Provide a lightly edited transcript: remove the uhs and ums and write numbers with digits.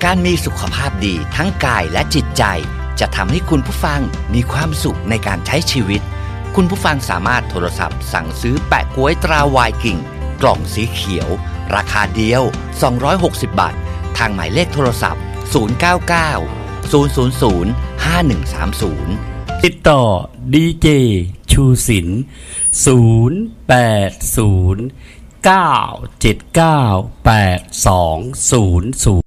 การมีสุขภาพดีทั้งกายและจิตใจจะทำให้คุณผู้ฟังมีความสุขในการใช้ชีวิตคุณผู้ฟังสามารถโทรศัพท์สั่งซื้อแปะก๊วยตราไวกิ่งกล่องสีเขียวราคาเดียว260บาททางหมายเลขโทรศัพท์099 000 5130 ติดต่อดีเจชูศิลป์080 979 8200